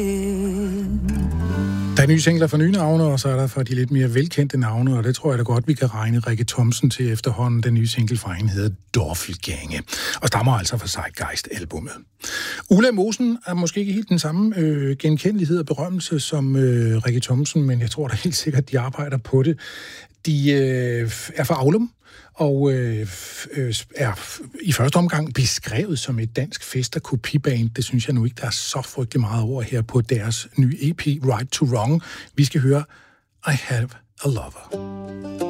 Der er nye singler for nye navne, og så er der for de lidt mere velkendte navne, og det tror jeg da godt, vi kan regne Rikke Thomsen til efterhånden. Den nye single fra hende hedder Dorfelgænge, og stammer altså fra Zeitgeist-albummet. Ulla Mosen er måske ikke helt den samme genkendelighed og berømmelse som Rikke Thomsen, men jeg tror da helt sikkert, de arbejder på det. De er fra Aulum, og er i første omgang beskrevet som et dansk fest- og kopiband. Det synes jeg nu ikke, der er så frygtelig meget over her på deres nye EP, Right to Wrong. Vi skal høre I Have a Lover.